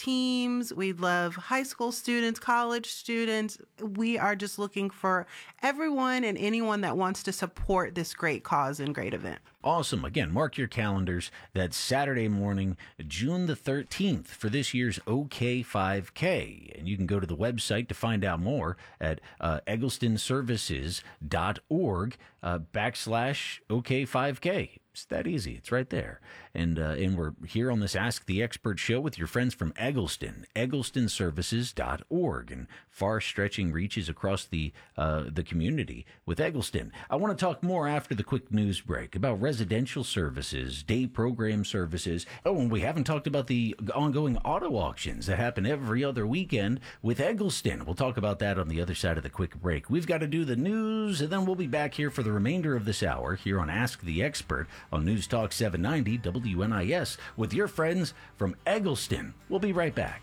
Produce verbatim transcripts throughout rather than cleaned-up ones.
teams. We love high school students, college students. We are just looking for everyone and anyone that wants to support this great cause and great event. Awesome. Again, mark your calendars. That's Saturday morning, June the thirteenth for this year's O K five K. And you can go to the website to find out more at uh, eggleston services dot org uh, backslash O K five K. It's that easy. It's right there. And uh, and we're here on this Ask the Expert show with your friends from Eggleston, eggleston services dot org, and far-stretching reaches across the uh, the community with Eggleston. I want to talk more after the quick news break about residential services, day program services. Oh, and we haven't talked about the ongoing auto auctions that happen every other weekend with Eggleston. We'll talk about that on the other side of the quick break. We've got to do the news, and then we'll be back here for the remainder of this hour here on Ask the Expert on News Talk seven ninety W N I S with your friends from Eggleston. We'll be right back.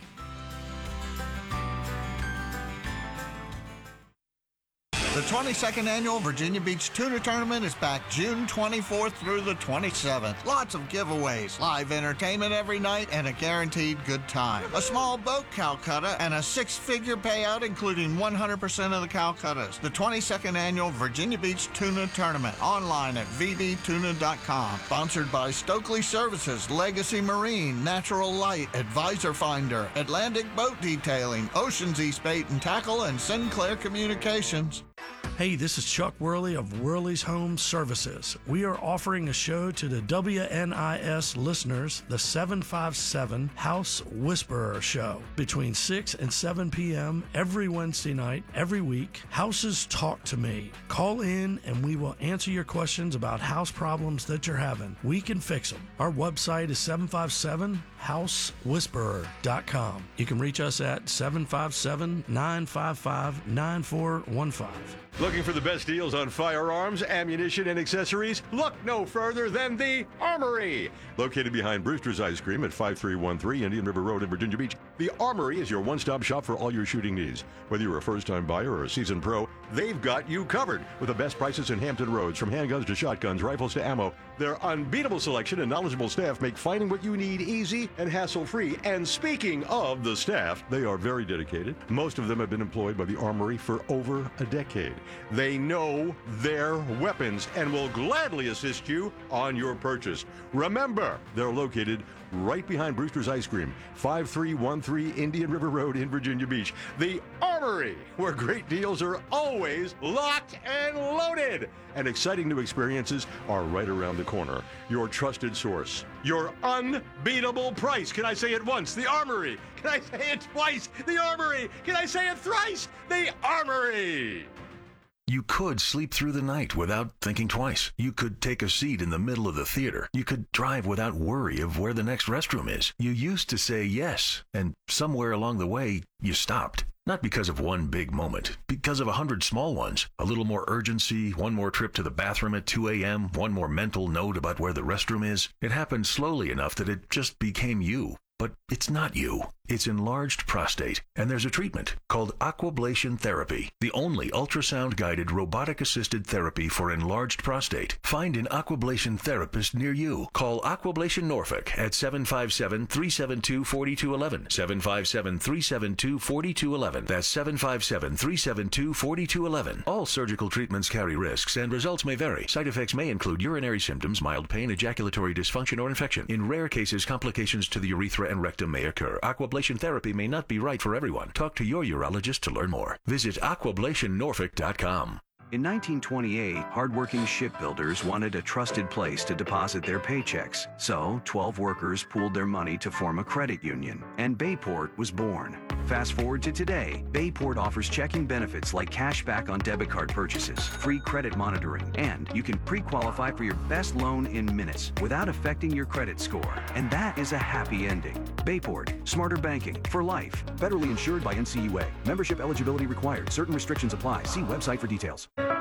The twenty-second Annual Virginia Beach Tuna Tournament is back June twenty-fourth through the twenty-seventh. Lots of giveaways, live entertainment every night, and a guaranteed good time. A small boat Calcutta and a six-figure payout, including one hundred percent of the Calcuttas. The twenty-second Annual Virginia Beach Tuna Tournament, online at v b tuna dot com. Sponsored by Stokely Services, Legacy Marine, Natural Light, Advisor Finder, Atlantic Boat Detailing, Ocean's East Bait and Tackle, and Sinclair Communications. Hey, this is Chuck Worley of Worley's Home Services. We are offering a show to the W N I S listeners, the seven five seven House Whisperer Show, between six and seven p.m. every Wednesday night, every week. Houses talk to me. Call in and we will answer your questions about house problems that you're having. We can fix them. Our website is seven five seven house whisperer dot com. You can reach us at seven five seven, nine five five, nine four one five. Looking for the best deals on firearms, ammunition, and accessories? Look no further than the Armory. Located behind Brewster's Ice Cream at five three one three Indian River Road in Virginia Beach, the Armory is your one-stop shop for all your shooting needs. Whether you're a first-time buyer or a seasoned pro, they've got you covered with the best prices in Hampton Roads, from handguns to shotguns, rifles to ammo. Their unbeatable selection and knowledgeable staff make finding what you need easy and hassle-free. And speaking of the staff, they are very dedicated. Most of them have been employed by the Armory for over a decade. They know their weapons and will gladly assist you on your purchase. Remember, they're located right behind Brewster's Ice Cream, five three one three Indian River Road in Virginia Beach. The Armory, where great deals are always locked and loaded. And exciting new experiences are right around the corner. Your trusted source, your unbeatable price. Can I say it once? The Armory. Can I say it twice? The Armory. Can I say it thrice? The Armory. You could sleep through the night without thinking twice. You could take a seat in the middle of the theater. You could drive without worry of where the next restroom is. You used to say yes, and somewhere along the way, you stopped. Not because of one big moment, because of a hundred small ones. A little more urgency, one more trip to the bathroom at two a.m., one more mental note about where the restroom is. It happened slowly enough that it just became you. But it's not you. It's enlarged prostate, and there's a treatment called aquablation therapy, the only ultrasound-guided robotic-assisted therapy for enlarged prostate. Find an aquablation therapist near you. Call Aquablation Norfolk at seven five seven, three seven two, four two one one, seven five seven, three seven two, four two one one. That's seven five seven, three seven two, four two one one. All surgical treatments carry risks, and results may vary. Side effects may include urinary symptoms, mild pain, ejaculatory dysfunction, or infection. In rare cases, complications to the urethra and rectum may occur. Aquablation therapy may not be right for everyone. Talk to your urologist to learn more. Visit aquablation norfolk dot com. In nineteen twenty-eight, hardworking shipbuilders wanted a trusted place to deposit their paychecks. So, twelve workers pooled their money to form a credit union, and Bayport was born. Fast forward to today, Bayport offers checking benefits like cash back on debit card purchases, free credit monitoring, and you can pre-qualify for your best loan in minutes without affecting your credit score. And that is a happy ending. Bayport, smarter banking for life. Federally insured by N C U A. Membership eligibility required. Certain restrictions apply. See website for details.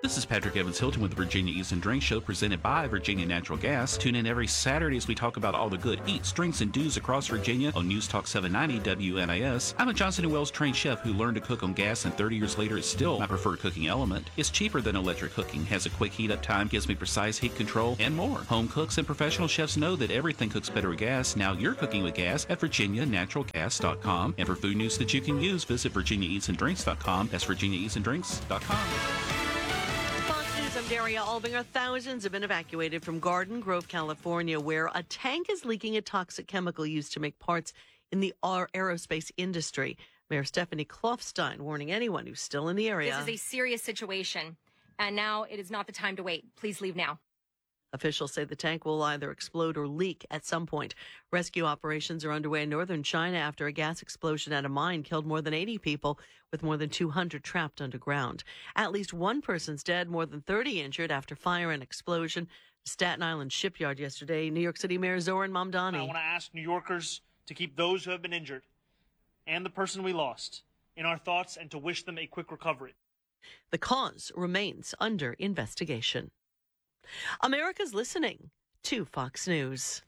This is Patrick Evans Hilton with the Virginia Eats and Drinks Show, presented by Virginia Natural Gas. Tune in every Saturday as we talk about all the good eats, drinks, and do's across Virginia on News Talk seven ninety W N I S. I'm a Johnson and Wales trained chef who learned to cook on gas, and thirty years later it's still my preferred cooking element. It's cheaper than electric cooking, has a quick heat up time, gives me precise heat control, and more. Home cooks and professional chefs know that everything cooks better with gas. Now you're cooking with gas at virginia natural gas dot com. And for food news that you can use, visit virginia eats and drinks dot com. That's virginia eats and drinks dot com. I'm Daria Albinger. Thousands have been evacuated from Garden Grove, California, where a tank is leaking a toxic chemical used to make parts in the aerospace industry. Mayor Stephanie Kloffstein warning anyone who's still in the area. This is a serious situation, and now it is not the time to wait. Please leave now. Officials say the tank will either explode or leak at some point. Rescue operations are underway in northern China after a gas explosion at a mine killed more than eighty people, with more than two hundred trapped underground. At least one person's dead, more than thirty injured after fire and explosion. Staten Island shipyard yesterday. New York City Mayor Zoran Mamdani. I want to ask New Yorkers to keep those who have been injured and the person we lost in our thoughts and to wish them a quick recovery. The cause remains under investigation. America's listening to Fox News.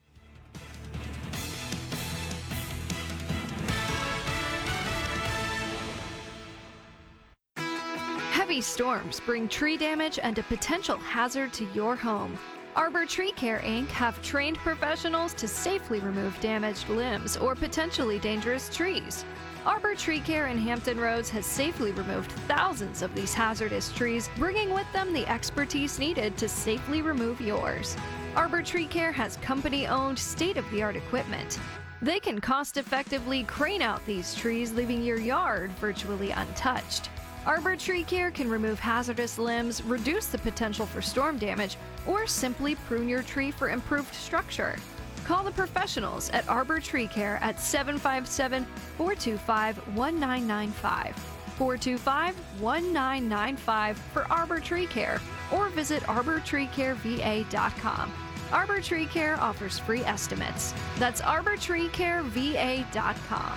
Heavy storms bring tree damage and a potential hazard to your home. Arbor Tree Care, Incorporated have trained professionals to safely remove damaged limbs or potentially dangerous trees. Arbor Tree Care in Hampton Roads has safely removed thousands of these hazardous trees, bringing with them the expertise needed to safely remove yours. Arbor Tree Care has company-owned, state-of-the-art equipment. They can cost-effectively crane out these trees, leaving your yard virtually untouched. Arbor Tree Care can remove hazardous limbs, reduce the potential for storm damage, or simply prune your tree for improved structure. Call the professionals at Arbor Tree Care at seven five seven, four two five, one nine nine five, four two five, one nine nine five for Arbor Tree Care, or visit arbor tree care v a dot com. Arbor Tree Care offers free estimates. That's arbor tree care v a dot com.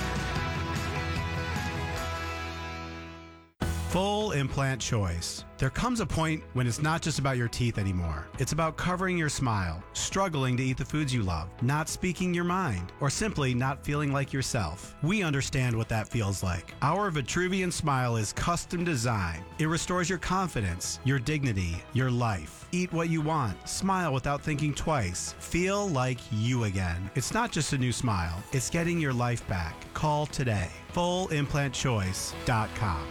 Full implant choice. There comes a point when it's not just about your teeth anymore. It's about covering your smile, struggling to eat the foods you love, not speaking your mind, or simply not feeling like yourself. We understand what that feels like. Our Vitruvian Smile is custom designed. It restores your confidence, your dignity, your life. Eat what you want. Smile without thinking twice. Feel like you again. It's not just a new smile. It's getting your life back. Call today. full implant choice dot com.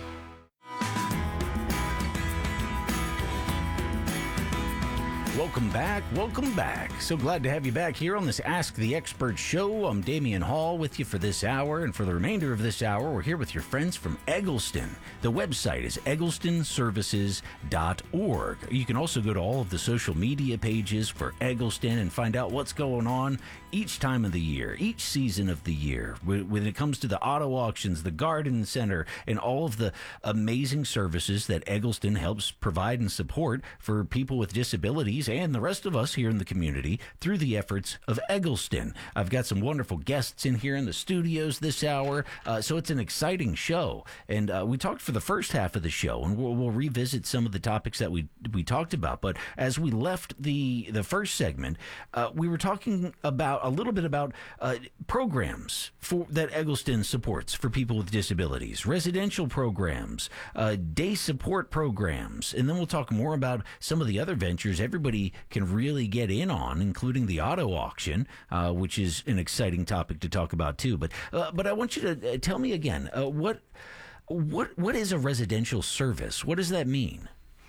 Welcome back. Welcome back. So glad to have you back here on this Ask the Expert show. I'm Damian Hall with you for this hour. And for the remainder of this hour, we're here with your friends from Eggleston. The website is eggleston services dot org. You can also go to all of the social media pages for Eggleston and find out what's going on each time of the year, each season of the year. When it comes to the auto auctions, the garden center, and all of the amazing services that Eggleston helps provide and support for people with disabilities and the rest of us here in the community through the efforts of Eggleston. I've got some wonderful guests in here in the studios this hour, uh, so it's an exciting show. And uh, we talked for the first half of the show, and we'll, we'll revisit some of the topics that we we talked about. But as we left the the first segment, uh, we were talking about a little bit about uh, programs for that Eggleston supports for people with disabilities, residential programs, uh, day support programs, and then we'll talk more about some of the other ventures everybody can really get in on, including the auto auction, uh, which is an exciting topic to talk about too. But uh, but I want you to uh, tell me again, uh, what what what is a residential service? What does that mean?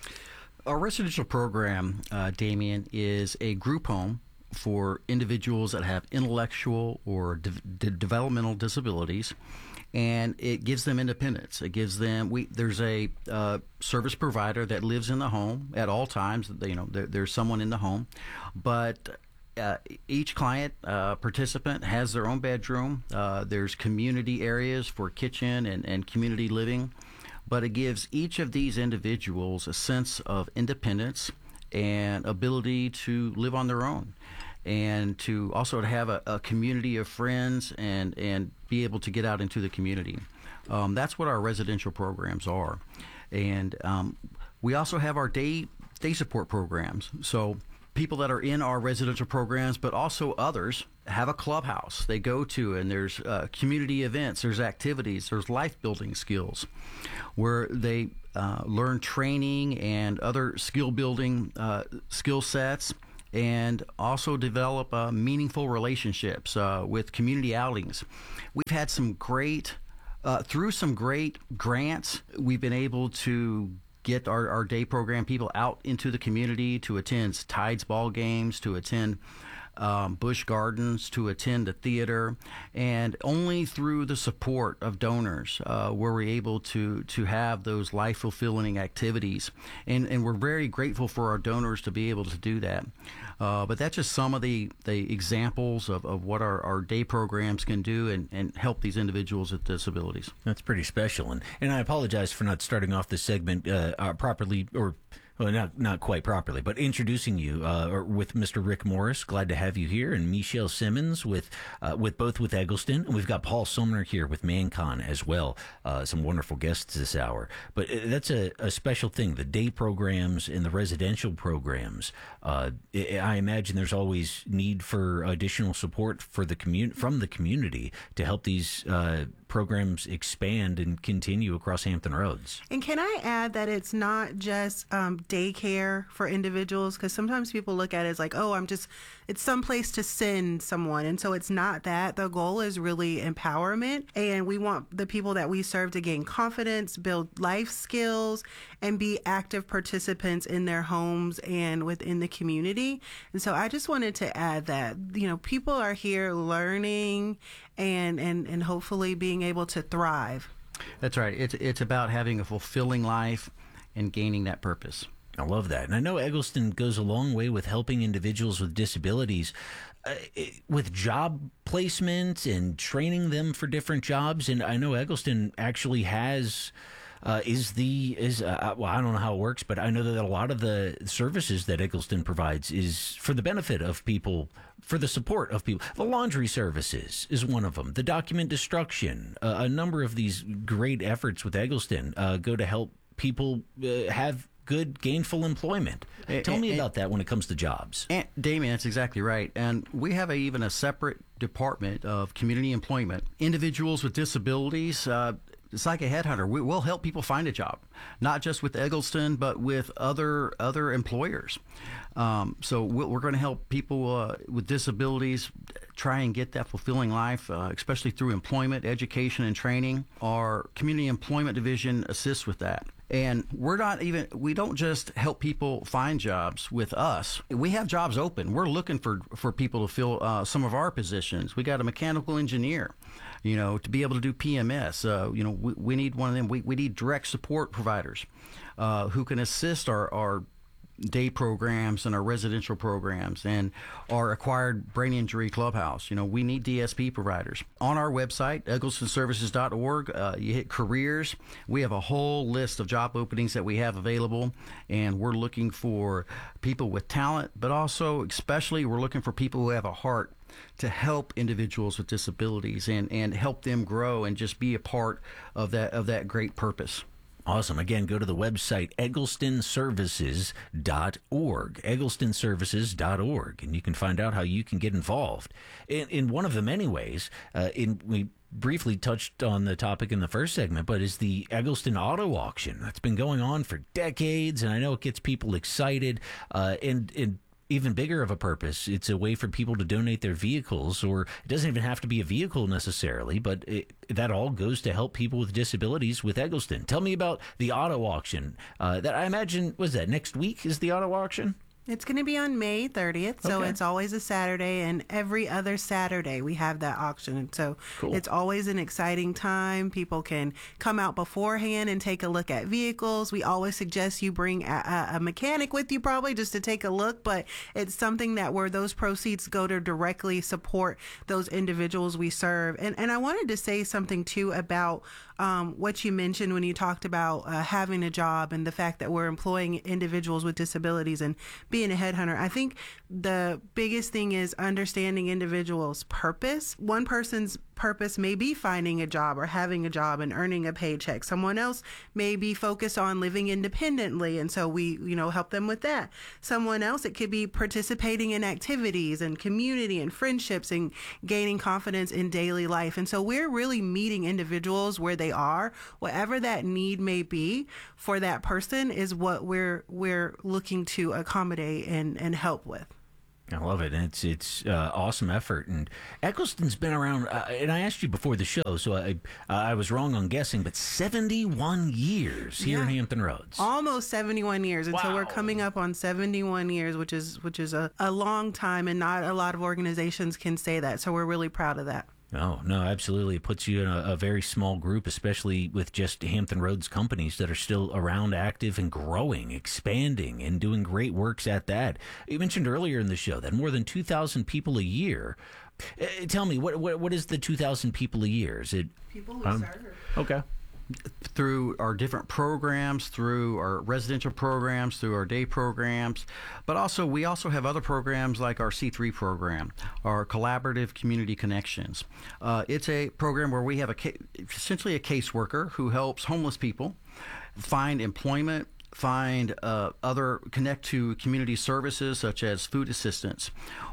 A residential program, uh, Damien, is a group home for individuals that have intellectual or de- de- developmental disabilities, and it gives them independence. It gives them we there's a uh, service provider that lives in the home at all times. You know, there, there's someone in the home, but uh, each client uh, participant has their own bedroom. Uh, there's community areas for kitchen and, and community living, but it gives each of these individuals a sense of independence and ability to live on their own, and to also to have a, a community of friends and, and be able to get out into the community. Um, that's what our residential programs are. And um, We also have our day day support programs. So people that are in our residential programs, but also others, have a clubhouse they go to, and there's uh, community events, there's activities, there's life building skills where they uh, learn training and other skill building uh, skill sets, and also develop uh, meaningful relationships uh, with community outings. We've had some great, uh, through some great grants, we've been able to get our, our day program people out into the community to attend Tides ball games, to attend um, Busch Gardens, to attend a theater, and only through the support of donors uh, were we able to to have those life fulfilling activities, and and we're very grateful for our donors to be able to do that. Uh, but that's just some of the, the examples of, of what our, our day programs can do and, and help these individuals with disabilities. That's pretty special. And, and I apologize for not starting off this segment uh, uh, properly, or well, not not quite properly, but introducing you uh, with Mister Rick Morris. Glad to have you here, and Michelle Simmons with uh, with both with Eggleston, and we've got Paul Sumner here with ManCon as well. Uh, some wonderful guests this hour. But that's a, a special thing. The day programs and the residential programs. Uh, I imagine there's always need for additional support for the commun- from the community to help these uh, programs expand and continue across Hampton Roads. And can I add that it's not just um, daycare for individuals, because sometimes people look at it as like, oh, I'm just, it's some place to send someone. And so it's not that. The goal is really empowerment. And we want the people that we serve to gain confidence, build life skills, and be active participants in their homes and within the community. And so I just wanted to add that, you know, people are here learning and, and, and hopefully being able to thrive. That's right. It's, it's about having a fulfilling life and gaining that purpose. I love that. And I know Eggleston goes a long way with helping individuals with disabilities uh, with job placement and training them for different jobs. And I know Eggleston actually has... Uh, is the is uh, well, I don't know how it works, but I know that a lot of the services that Eggleston provides is for the benefit of people, for the support of people. The laundry services is one of them. The document destruction, uh, a number of these great efforts with Eggleston uh, go to help people uh, have good gainful employment. And, Tell me and, about that when it comes to jobs. And Damien, that's exactly right. And we have a, even a separate department of community employment. Individuals with disabilities. Uh, It's like a headhunter. We will help people find a job, not just with Eggleston, but with other other employers. Um, so we're going to help people uh, with disabilities try and get that fulfilling life, uh, especially through employment, education, and training. Our community employment division assists with that. And we're not even, we don't just help people find jobs with us. We have jobs open. We're looking for, for people to fill uh, some of our positions. We got a mechanical engineer, you know, to be able to do P M S. Uh, you know, we, we need one of them. We, we need direct support providers uh, who can assist our, our day programs and our residential programs and our acquired brain injury clubhouse. You know, we need D S P providers. On our website, eggleston services dot org, uh, you hit careers. We have a whole list of job openings that we have available, and we're looking for people with talent, but also especially we're looking for people who have a heart to help individuals with disabilities and, and help them grow and just be a part of that of that great purpose. Awesome. Again, go to the website eggleston services dot org, eggleston services dot org, and you can find out how you can get involved. In, in one of the many ways, uh, in we briefly touched on the topic in the first segment, but is the Eggleston Auto Auction. That's been going on for decades, and I know it gets people excited, uh, and, and even bigger of a purpose. It's a way for people to donate their vehicles, or it doesn't even have to be a vehicle necessarily, but it, that all goes to help people with disabilities with Eggleston. Tell me about the auto auction. Uh, that I imagine, was that next week is the auto auction? It's going to be on May thirtieth, so Okay. it's always a Saturday, and every other Saturday we have that auction. And so Cool. It's always an exciting time. People can come out beforehand and take a look at vehicles. We always suggest you bring a, a mechanic with you probably just to take a look, but it's something that where those proceeds go to directly support those individuals we serve. And, and I wanted to say something too about Um, what you mentioned when you talked about uh, having a job and the fact that we're employing individuals with disabilities and being a headhunter. I think the biggest thing is understanding individuals' purpose. One person's purpose may be finding a job or having a job and earning a paycheck. Someone else may be focused on living independently, and so we, you know, help them with that. Someone else, it could be participating in activities and community and friendships and gaining confidence in daily life. And so we're really meeting individuals where they are. Whatever that need may be for that person is what we're we're looking to accommodate and, and help with. I love it. And it's it's uh, awesome effort. And Eggleston's been around, uh, and I asked you before the show, so I uh, I was wrong on guessing, but seventy-one years here Yeah. in Hampton Roads. Almost seventy-one years. And so Wow. we're coming up on seventy-one years, which is which is a, a long time, and not a lot of organizations can say that. So we're really proud of that. Oh, no, absolutely. It puts you in a, a very small group, especially with just Hampton Roads companies that are still around, active and growing, expanding, and doing great works at that. You mentioned earlier in the show that more than two thousand people a year. Uh, tell me, what, what what is the two thousand people a year? Is it people we um, serve? Okay. Through our different programs, through our residential programs, through our day programs, but also we also have other programs like our C three program, our Collaborative Community Connections. Uh, it's a program where we have a ca- essentially a caseworker who helps homeless people find employment, find uh, other connect to community services such as food assistance,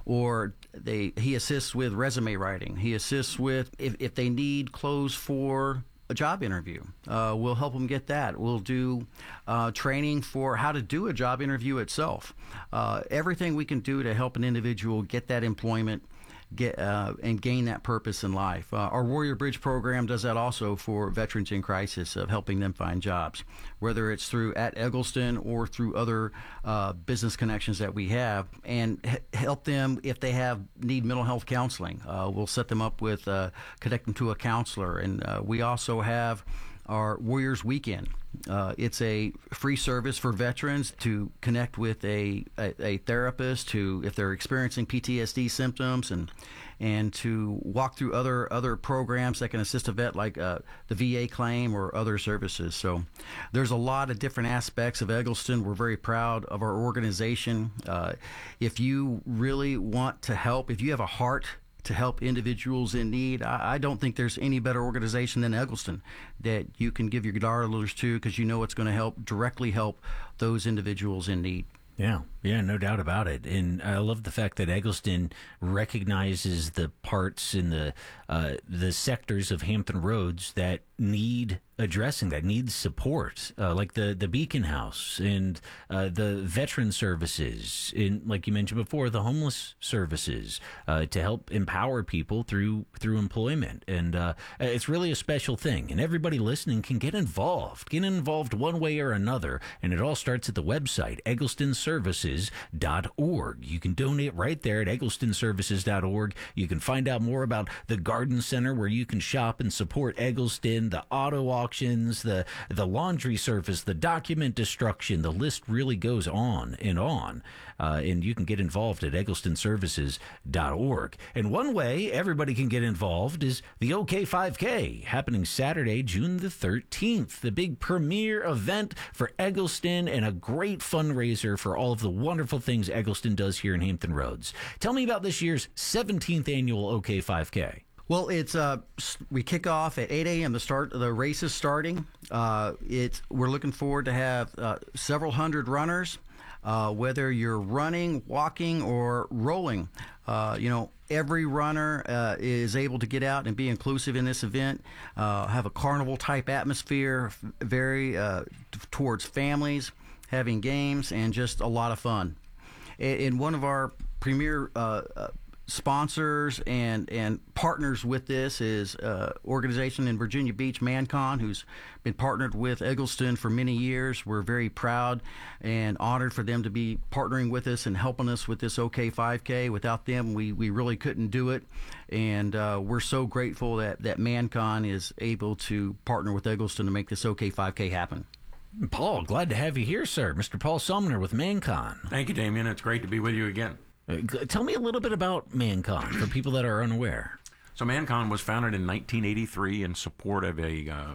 or they he assists with resume writing. He assists with if, if they need clothes for a job interview. Uh, we'll help them get that. We'll do uh, training for how to do a job interview itself. Uh, everything we can do to help an individual get that employment, get uh, and gain that purpose in life. Uh, our Warrior Bridge program does that also for veterans in crisis, of helping them find jobs, whether it's through at Eggleston or through other uh, business connections that we have, and h- help them if they have need mental health counseling. Uh, we'll set them up with, uh, connect them to a counselor, and uh, we also have our Warriors Weekend. Uh, it's a free service for veterans to connect with a, a, a therapist to if they're experiencing P T S D symptoms, and and to walk through other other programs that can assist a vet, like uh, the V A claim or other services. So there's a lot of different aspects of Eggleston. We're very proud of our organization. Uh, if you really want to help, if you have a heart to help individuals in need, I, I don't think there's any better organization than Eggleston that you can give your dollars to, because you know it's going to help directly help those individuals in need. Yeah, yeah, no doubt about it. And I love the fact that Eggleston recognizes the parts in the uh, the sectors of Hampton Roads that need addressing, that needs support, uh, like the, the Beacon House and uh, the veteran services, in like you mentioned before, the homeless services, uh, to help empower people through through employment. And uh, it's really a special thing. And everybody listening can get involved, get involved one way or another. And it all starts at the website, eggleston services dot org. You can donate right there at eggleston services dot org. You can find out more about the garden center where you can shop and support Eggleston, the auto auctions, the the laundry service, the document destruction. The list really goes on and on. Uh, and you can get involved at eggleston services dot org. And one way everybody can get involved is the O K five K, happening Saturday, June the thirteenth, the big premier event for Eggleston and a great fundraiser for all of the wonderful things Eggleston does here in Hampton Roads. Tell me about this year's seventeenth annual O K five K. Well, it's uh, we kick off at eight a.m. The start the race is starting. Uh, it's we're looking forward to have uh, several hundred runners. Uh, whether you're running, walking, or rolling, uh, you know, every runner uh, is able to get out and be inclusive in this event. Uh, have a carnival-type atmosphere, very uh, t- towards families, having games, and just a lot of fun. And, and one of our premier uh, uh, sponsors and and partners with this is uh organization in Virginia Beach, ManCon, who's been partnered with Eggleston for many years. We're very proud and honored for them to be partnering with us and helping us with this O K five K. Without them, we we really couldn't do it, and uh we're so grateful that that ManCon is able to partner with Eggleston to make this O K five K happen. Paul, glad to have you here, sir. Mister Paul Sumner with ManCon. Thank you, Damien. It's great to be with you again. Tell me a little bit about ManCon for people that are unaware. So ManCon was founded in nineteen eighty-three in support of a uh,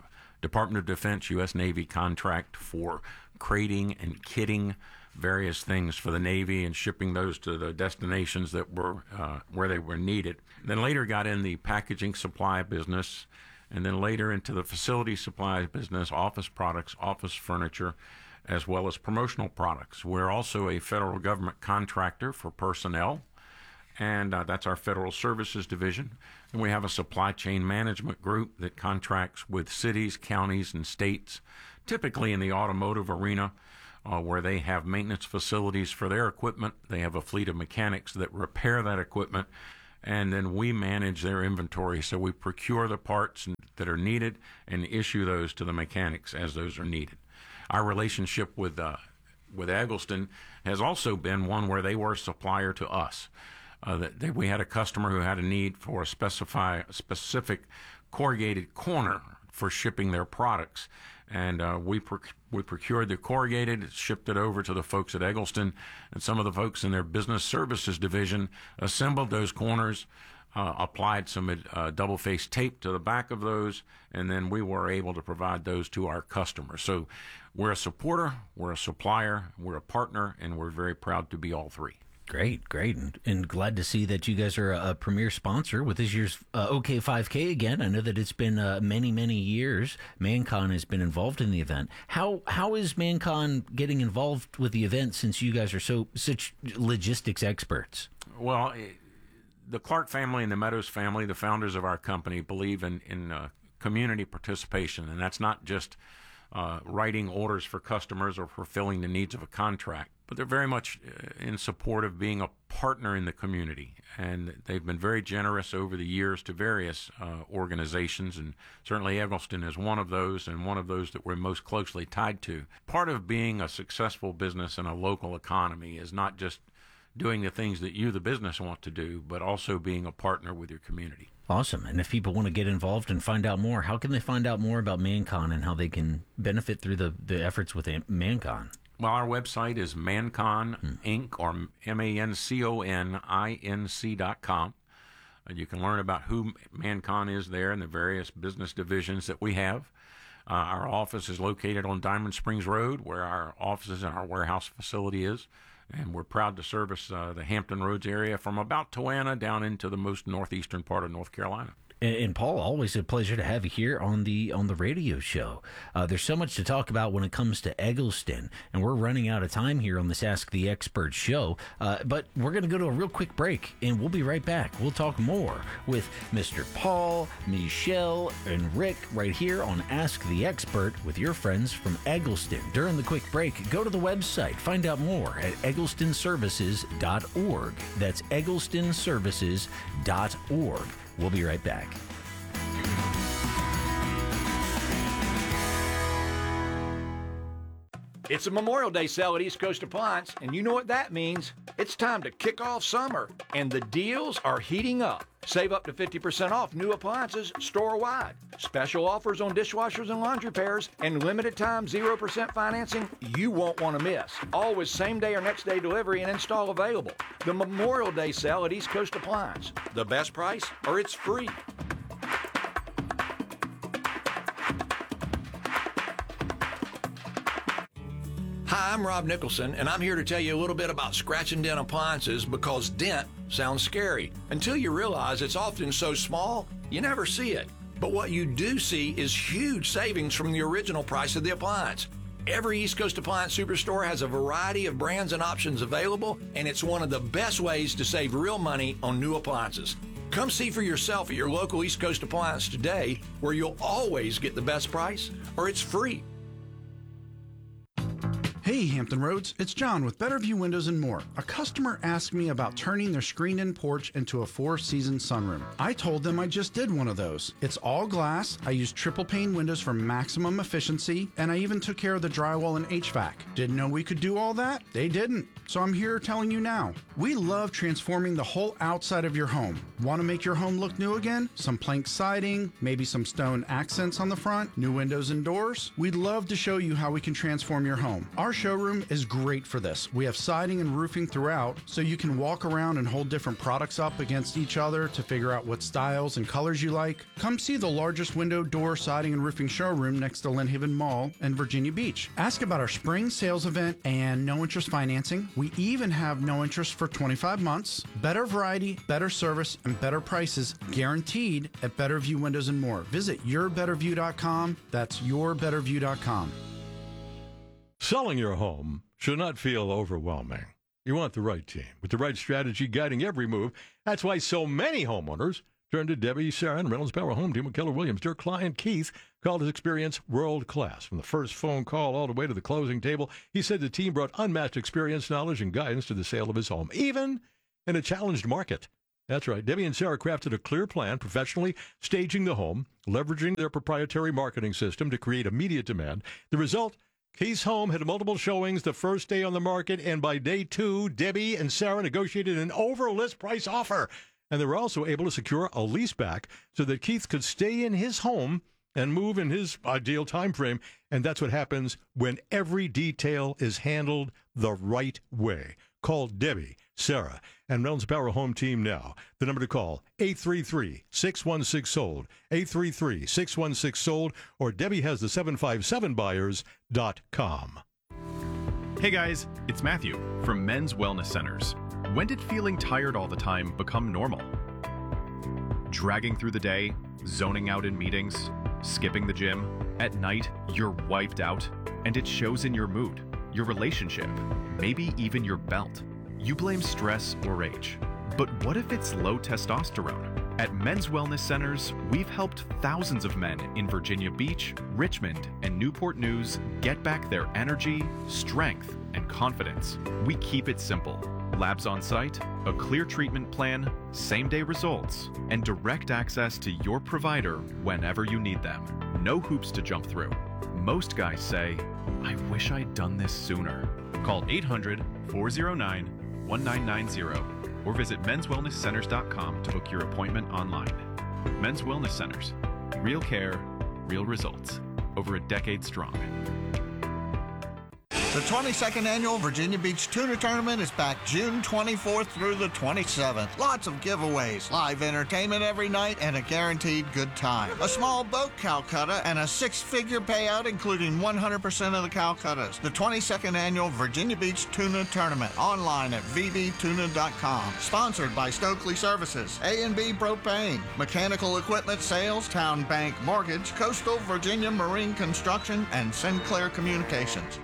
Department of Defense, U S Navy contract for crating and kitting various things for the Navy and shipping those to the destinations that were uh, where they were needed. Then later got in the packaging supply business, and then later into the facility supply business, office products, office furniture, as well as promotional products. We're also a federal government contractor for personnel, and uh, that's our Federal Services Division. And we have a supply chain management group that contracts with cities, counties, and states, typically in the automotive arena, uh, where they have maintenance facilities for their equipment. They have a fleet of mechanics that repair that equipment, and then we manage their inventory. So we procure the parts that are needed and issue those to the mechanics as those are needed. Our relationship with uh, with Eggleston has also been one where they were a supplier to us. Uh, that, that we had a customer who had a need for a specify, specific corrugated corner for shipping their products, and uh, we proc- we procured the corrugated, shipped it over to the folks at Eggleston, and some of the folks in their business services division assembled those corners, uh, applied some uh, double-faced tape to the back of those, and then we were able to provide those to our customers. So we're a supporter, we're a supplier, we're a partner, and we're very proud to be all three. Great, great, and, and glad to see that you guys are a, a premier sponsor with this year's uh, O K five K again. I know that it's been uh, many, many years. ManCon has been involved in the event. How how is ManCon getting involved with the event since you guys are so such logistics experts? Well, the Clark family and the Meadows family, the founders of our company, believe in in uh, community participation, and that's not just uh, writing orders for customers or fulfilling the needs of a contract, but they're very much in support of being a partner in the community. And they've been very generous over the years to various uh, organizations, and certainly Eggleston is one of those, and one of those that we're most closely tied to. Part of being a successful business in a local economy is not just doing the things that you, the business, want to do, but also being a partner with your community. Awesome. And if people want to get involved and find out more, how can they find out more about ManCon and how they can benefit through the, the efforts with ManCon? Well, our website is ManCon Inc or M A N C O N I N C dot com. And you can learn about who ManCon is there and the various business divisions that we have. Uh, our office is located on Diamond Springs Road, where our offices and our warehouse facility is. And we're proud to service uh, the Hampton Roads area from about Toanna down into the most northeastern part of North Carolina. And, and Paul, always a pleasure to have you here on the on the radio show. Uh, there's so much to talk about when it comes to Eggleston, and we're running out of time here on this Ask the Expert show. Uh, but we're going to go to a real quick break, and we'll be right back. We'll talk more with Mister Paul, Michelle, and Rick right here on Ask the Expert with your friends from Eggleston. During the quick break, go to the website. Find out more at eggleston services dot org. That's eggleston services dot org. We'll be right back. It's a Memorial Day sale at East Coast Appliance, and you know what that means. It's time to kick off summer, and the deals are heating up. Save up to fifty percent off new appliances store-wide. Special offers on dishwashers and laundry pairs, and limited time zero percent financing you won't want to miss. Always same-day or next-day delivery and install available. The Memorial Day sale at East Coast Appliance. The best price, or it's free. Hi, I'm Rob Nicholson, and I'm here to tell you a little bit about scratch and dent appliances, because dent sounds scary until you realize it's often so small you never see it. But what you do see is huge savings from the original price of the appliance. Every East Coast Appliance Superstore has a variety of brands and options available, and it's one of the best ways to save real money on new appliances. Come see for yourself at your local East Coast Appliance today, where you'll always get the best price, or it's free. Hey Hampton Roads, it's John with Better View Windows and More. A customer asked me about turning their screened-in porch into a four-season sunroom. I told them I just did one of those. It's all glass, I used triple-pane windows for maximum efficiency, and I even took care of the drywall and H V A C. Didn't know we could do all that? They didn't. So I'm here telling you now. We love transforming the whole outside of your home. Want to make your home look new again? Some plank siding, maybe some stone accents on the front, new windows and doors? We'd love to show you how we can transform your home. Our showroom is great for this. We have siding and roofing throughout, so you can walk around and hold different products up against each other to figure out what styles and colors you like. Come see the largest window, door, siding, and roofing showroom next to Lynn Haven Mall in Virginia Beach. Ask about our spring sales event and no interest financing. We even have no interest for twenty-five months. Better variety, better service, and better prices guaranteed at Better View Windows and More. Visit your better view dot com. That's your better view dot com. Selling your home should not feel overwhelming. You want the right team with the right strategy guiding every move. That's why so many homeowners turn to Debbie, Sarah, and Reynolds Power Home Team with Keller Williams. Their client, Keith, called his experience world class. From the first phone call all the way to the closing table, he said the team brought unmatched experience, knowledge, and guidance to the sale of his home, even in a challenged market. That's right. Debbie and Sarah crafted a clear plan, professionally staging the home, leveraging their proprietary marketing system to create immediate demand. The result, Keith's home had multiple showings the first day on the market, and by day two, Debbie and Sarah negotiated an over-list price offer. And they were also able to secure a lease back so that Keith could stay in his home and move in his ideal time frame. And that's what happens when every detail is handled the right way. Call Debbie, Sarah, and Reynolds Power Home Team now. The number to call, eight three three, six one six, sold, eight three three, six one six, sold, or Debbie has the seven five seven buyers dot com. Hey guys, it's Matthew from Men's Wellness Centers. When did feeling tired all the time become normal? Dragging through the day, zoning out in meetings, skipping the gym. At night, you're wiped out, and it shows in your mood, your relationship, maybe even your belt. You blame stress or age. But what if it's low testosterone? At Men's Wellness Centers, we've helped thousands of men in Virginia Beach, Richmond, and Newport News get back their energy, strength, and confidence. We keep it simple. Labs on site, a clear treatment plan, same-day results, and direct access to your provider whenever you need them. No hoops to jump through. Most guys say, I wish I'd done this sooner. Call eight hundred, four oh nine, one nine nine zero or visit mens wellness centers dot com to book your appointment online. Men's Wellness Centers. Real care, real results. Over a decade strong. The twenty-second Annual Virginia Beach Tuna Tournament is back June twenty-fourth through the twenty-seventh. Lots of giveaways, live entertainment every night, and a guaranteed good time. A small boat Calcutta and a six-figure payout, including one hundred percent of the Calcuttas. The twenty-second Annual Virginia Beach Tuna Tournament, online at v b tuna dot com. Sponsored by Stokely Services, A and B Propane, Mechanical Equipment Sales, Town Bank Mortgage, Coastal Virginia Marine Construction, and Sinclair Communications.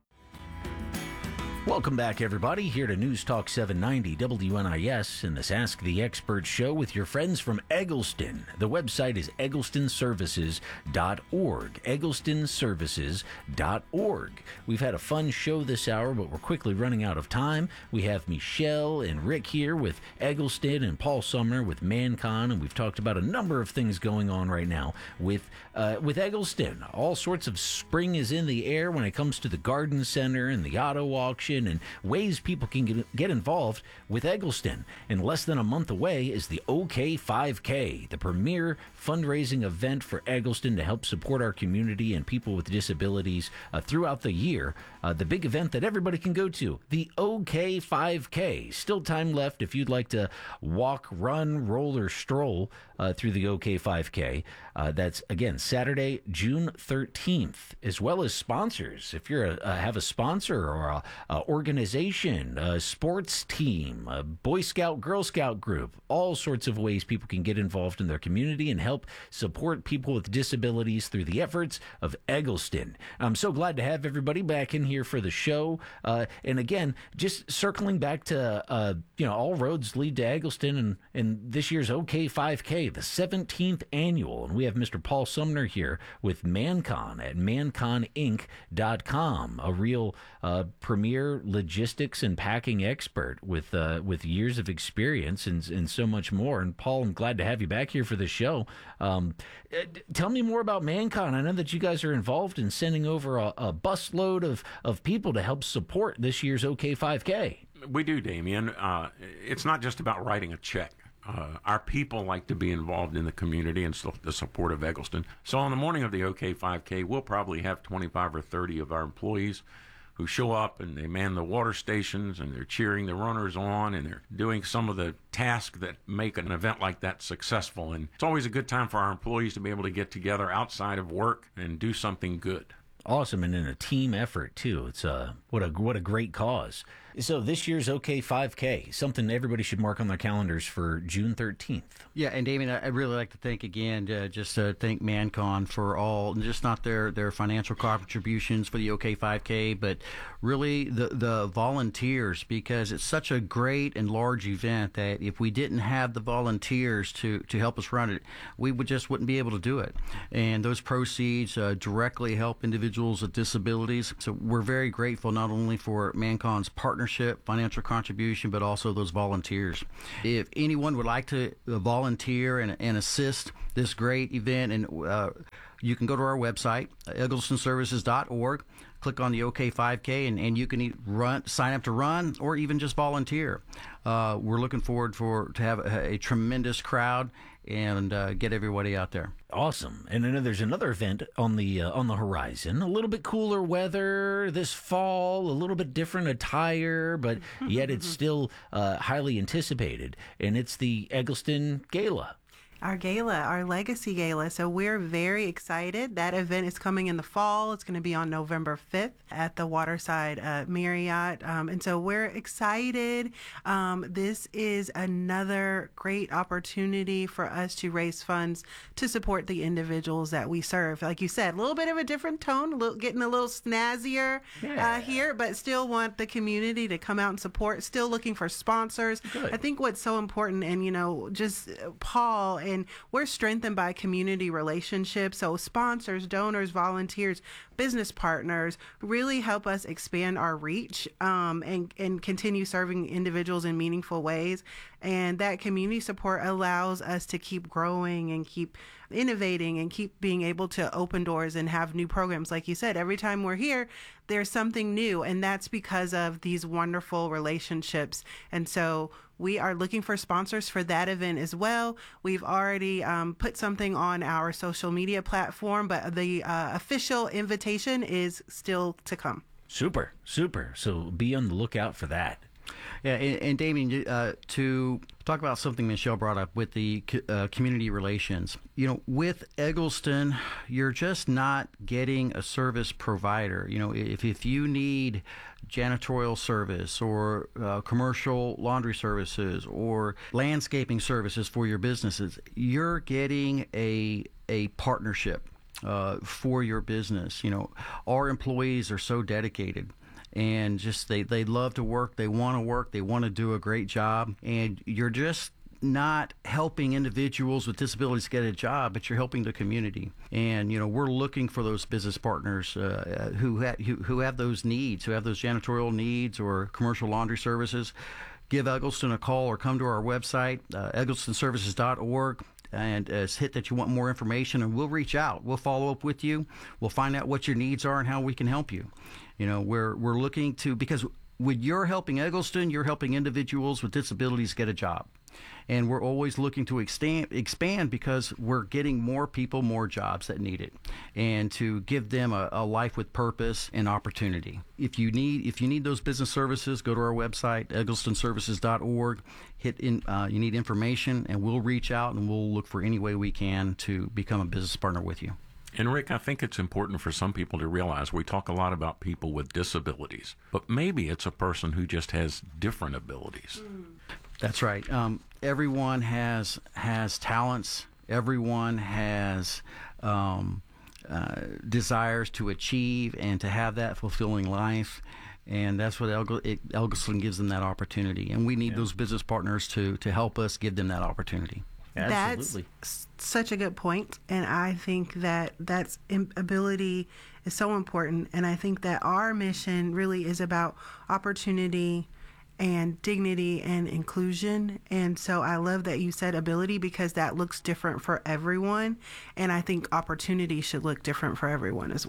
Welcome back, everybody, here to News Talk seven ninety W N I S and this Ask the Expert show with your friends from Eggleston. The website is eggleston services dot org, eggleston services dot org. We've had a fun show this hour, but we're quickly running out of time. We have Michelle and Rick here with Eggleston and Paul Sumner with ManCon, and we've talked about a number of things going on right now with uh, with Eggleston. All sorts of spring is in the air when it comes to the garden center and the auto auction and ways people can get, get involved with Eggleston. In less than a month away is the O K five K, the premier fundraising event for Eggleston to help support our community and people with disabilities uh, throughout the year. Uh, the big event that everybody can go to, the O K five K. Still time left if you'd like to walk, run, roll, or stroll uh, through the O K five K. Uh, that's, again, Saturday, June thirteenth, as well as sponsors. If you uh, have a sponsor or a, a organization, a sports team, a Boy Scout, Girl Scout group, all sorts of ways people can get involved in their community and help support people with disabilities through the efforts of Eggleston. I'm so glad to have everybody back in here for the show. Uh, and again, just circling back to, uh, you know, all roads lead to Eggleston and, and this year's O K five K, the seventeenth annual. And we have Mister Paul Sumner here with ManCon at man con inc dot com, a real uh, premier logistics and packing expert with uh, with years of experience and, and so much more. And Paul, I'm glad to have you back here for the show. Um, tell me more about ManCon. I know that you guys are involved in sending over a, a busload of, of people to help support this year's O K five K. We do, Damien. Uh, it's not just about writing a check. Uh, our people like to be involved in the community and so the support of Eggleston. So on the morning of the O K five K, we'll probably have twenty-five or thirty of our employees who show up and they man the water stations and they're cheering the runners on and they're doing some of the tasks that make an event like that successful. And it's always a good time for our employees to be able to get together outside of work and do something good. Awesome, and in a team effort too. It's a what a what a great cause. So this year's OK five K, something everybody should mark on their calendars for June thirteenth. Yeah, and Damien, I'd really like to thank again, uh, just uh, thank ManCon for all, just not their, their financial contributions for the OK five K, but really the, the volunteers, because it's such a great and large event that if we didn't have the volunteers to, to help us run it, we would just wouldn't be able to do it. And those proceeds uh, directly help individuals with disabilities. So we're very grateful not only for ManCon's partnership, financial contribution, but also those volunteers. If anyone would like to volunteer and, and assist this great event, and uh, you can go to our website, eggleston services dot org, click on the OK five K, and, and you can run, sign up to run, or even just volunteer. Uh, we're looking forward for to have a, a tremendous crowd and uh, get everybody out there. Awesome. And I know there's another event on the uh, on the horizon. A little bit cooler weather this fall, a little bit different attire, but yet it's still uh, highly anticipated. And it's the Eggleston Gala. Our gala, our legacy gala. So we're very excited. That event is coming in the fall. It's going to be on November fifth at the Waterside uh, Marriott. Um, and so we're excited. Um, this is another great opportunity for us to raise funds to support the individuals that we serve. Like you said, a little bit of a different tone, a little, getting a little snazzier Yeah. uh, here, but still want the community to come out and support. Still looking for sponsors. Good. I think what's so important, and, you know, just uh, Paul, and we're strengthened by community relationships. So sponsors, donors, volunteers, business partners really help us expand our reach um, and, and continue serving individuals in meaningful ways. And that community support allows us to keep growing and keep innovating and keep being able to open doors and have new programs. Like you said, every time we're here, there's something new, and that's because of these wonderful relationships. And so we are looking for sponsors for that event as well. We've already um, put something on our social media platform, but the uh, official invitation is still to come. Super, super. So be on the lookout for that. Yeah, and, and Damien, uh, to talk about something Michelle brought up with the uh, community relations, you know, with Eggleston, you're just not getting a service provider. You know, if, if you need janitorial service or uh, commercial laundry services or landscaping services for your businesses, you're getting a a partnership uh, for your business. You know, our employees are so dedicated. And just they, they love to work, they want to work, they want to do a great job. And you're just not helping individuals with disabilities get a job, but you're helping the community. And, you know, we're looking for those business partners uh, who, ha- who, who have those needs, who have those janitorial needs or commercial laundry services. Give Eggleston a call or come to our website, uh, eggleston services dot org. And uh, hit that you want more information, and we'll reach out. We'll follow up with you. We'll find out what your needs are and how we can help you. You know, we're we're looking to, because when you're helping Eggleston, you're helping individuals with disabilities get a job. And we're always looking to expand, expand because we're getting more people, more jobs that need it, and to give them a, a life with purpose and opportunity. If you need if you need those business services, go to our website, eggleston services dot org. Hit in. Uh, you need information, and we'll reach out and we'll look for any way we can to become a business partner with you. And Rick, I think it's important for some people to realize we talk a lot about people with disabilities, but maybe it's a person who just has different abilities. That's right. Um, everyone has has talents. Everyone has um, uh, desires to achieve and to have that fulfilling life. And that's what Elg- it, Eggleston gives them that opportunity. And we need yeah. those business partners to, to help us give them that opportunity. Absolutely. That's such a good point, and I think that that's ability is so important, and I think that our mission really is about opportunity and dignity and inclusion. And so I love that you said ability, because that looks different for everyone, and I think opportunity should look different for everyone as well.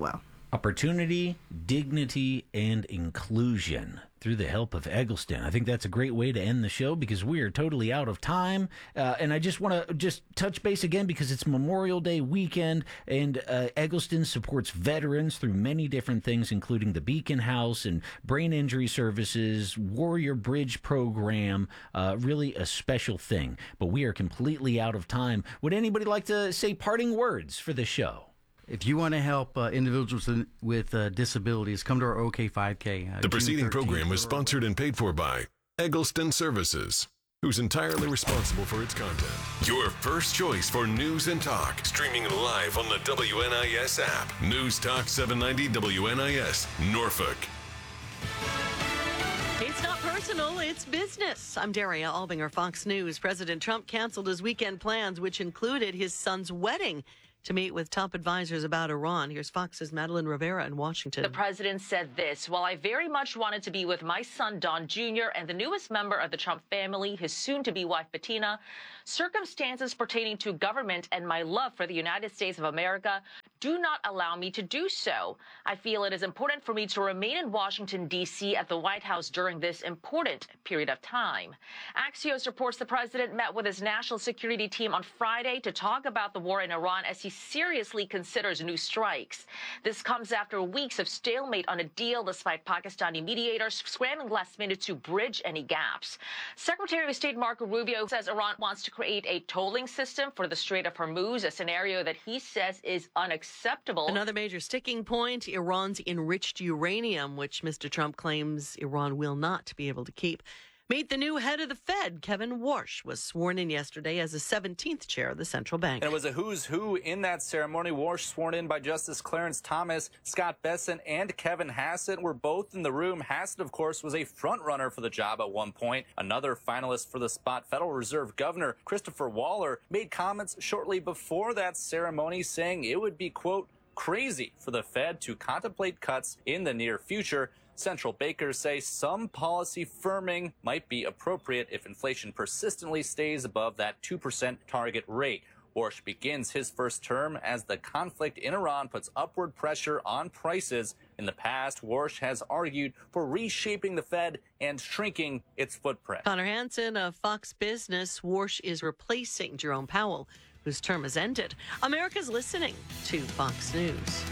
Opportunity, dignity, and inclusion through the help of Eggleston. I think that's a great way to end the show because we are totally out of time. Uh, and I just want to just touch base again because it's Memorial Day weekend, and uh, Eggleston supports veterans through many different things, including the Beacon House and Brain Injury Services, Warrior Bridge Program, uh, really a special thing. But we are completely out of time. Would anybody like to say parting words for the show? If you want to help uh, individuals in, with uh, disabilities, come to our O K five K. Uh, the preceding program was sponsored and paid for by Eggleston Services, who's entirely responsible for its content. Your first choice for news and talk, streaming live on the W N I S app. News Talk seven ninety W N I S, Norfolk. It's not personal, it's business. I'm Daria Albinger, Fox News. President Trump canceled his weekend plans, which included his son's wedding, to meet with top advisors about Iran. Here's Fox's Madeline Rivera in Washington. The president said this: while I very much wanted to be with my son, Don Junior, and the newest member of the Trump family, his soon-to-be wife, Bettina, circumstances pertaining to government and my love for the United States of America do not allow me to do so. I feel it is important for me to remain in Washington, D C at the White House during this important period of time. Axios reports the president met with his national security team on Friday to talk about the war in Iran as he seriously considers new strikes. This comes after weeks of stalemate on a deal, despite Pakistani mediators scrambling last minute to bridge any gaps. Secretary of State Marco Rubio says Iran wants to create a tolling system for the Strait of Hormuz, a scenario that he says is unacceptable. Another major sticking point, Iran's enriched uranium, which Mister Trump claims Iran will not be able to keep. Meet the new head of the Fed. Kevin Warsh was sworn in yesterday as the seventeenth chair of the central bank. And it was a who's who in that ceremony. Warsh, sworn in by Justice Clarence Thomas, Scott Bessent, and Kevin Hassett, were both in the room. Hassett, of course, was a front runner for the job at one point. Another finalist for the spot, Federal Reserve Governor Christopher Waller, made comments shortly before that ceremony saying it would be, quote, crazy for the Fed to contemplate cuts in the near future. Central bankers say some policy firming might be appropriate if inflation persistently stays above that two percent target rate. Warsh begins his first term as the conflict in Iran puts upward pressure on prices. In the past, Warsh has argued for reshaping the Fed and shrinking its footprint. Connor Hansen of Fox Business. Warsh is replacing Jerome Powell, whose term has ended. America's listening to Fox News.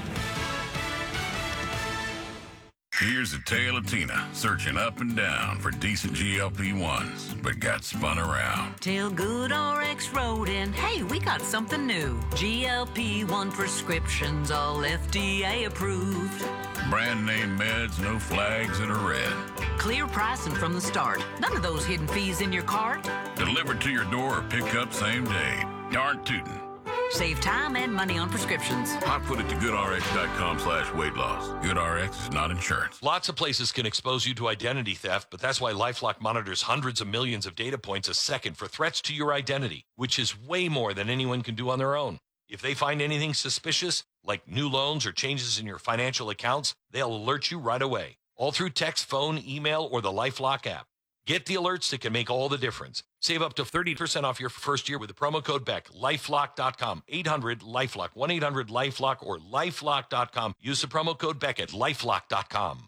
Here's a tale of Tina searching up and down for decent G L P ones, but got spun around. Tell Good R X Rodin, hey, we got something new. G L P one prescriptions, all F D A approved. Brand name meds, no flags that are red. Clear pricing from the start. None of those hidden fees in your cart. Delivered to your door or pick up same day. Darn tootin'. Save time and money on prescriptions. I put it to goodrx.com slash weight loss. GoodRx is not insurance. Lots of places can expose you to identity theft, but that's why LifeLock monitors hundreds of millions of data points a second for threats to your identity, which is way more than anyone can do on their own. If they find anything suspicious, like new loans or changes in your financial accounts, they'll alert you right away, all through text, phone, email, or the LifeLock app. Get the alerts that can make all the difference. Save up to thirty percent off your first year with the promo code Beck. lifelock dot com, eight hundred LifeLock, one eight hundred LifeLock, or lifelock dot com. Use the promo code Beck at lifelock dot com.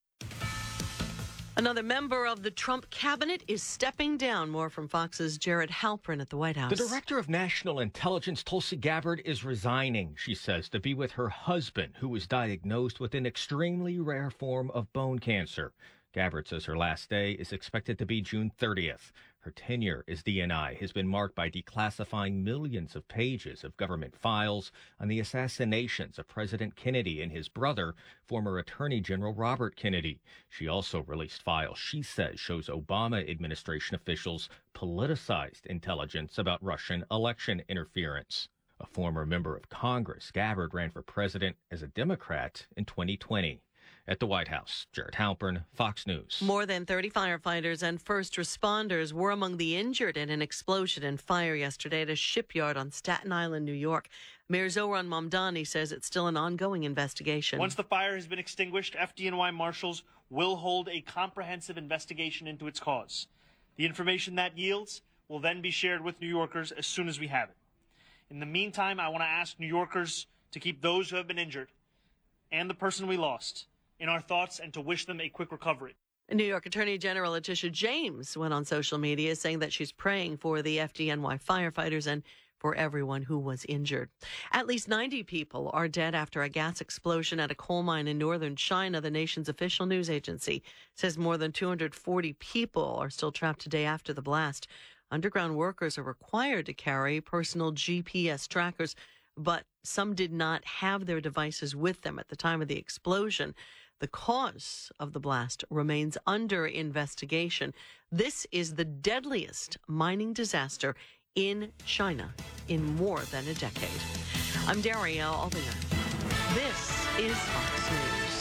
Another member of the Trump cabinet is stepping down. More from Fox's Jared Halpern at the White House. The director of national intelligence, Tulsi Gabbard, is resigning, she says, to be with her husband, who was diagnosed with an extremely rare form of bone cancer. Gabbard says her last day is expected to be June thirtieth. Her tenure as D N I has been marked by declassifying millions of pages of government files on the assassinations of President Kennedy and his brother, former Attorney General Robert Kennedy. She also released files she says shows Obama administration officials politicized intelligence about Russian election interference. A former member of Congress, Gabbard ran for president as a Democrat in twenty twenty. At the White House, Jared Halpern, Fox News. More than thirty firefighters and first responders were among the injured in an explosion and fire yesterday at a shipyard on Staten Island, New York. Mayor Zohran Mamdani says it's still an ongoing investigation. Once the fire has been extinguished, F D N Y marshals will hold a comprehensive investigation into its cause. The information that yields will then be shared with New Yorkers as soon as we have it. In the meantime, I want to ask New Yorkers to keep those who have been injured and the person we lost in our thoughts and to wish them a quick recovery. New York Attorney General Letitia James went on social media saying that she's praying for the F D N Y firefighters and for everyone who was injured. At least ninety people are dead after a gas explosion at a coal mine in northern China. The nation's official news agency says more than two hundred forty people are still trapped today after the blast. Underground workers are required to carry personal G P S trackers, but some did not have their devices with them at the time of the explosion. The cause of the blast remains under investigation. This is the deadliest mining disaster in China in more than a decade. I'm Darielle Aldinger. This is Fox News.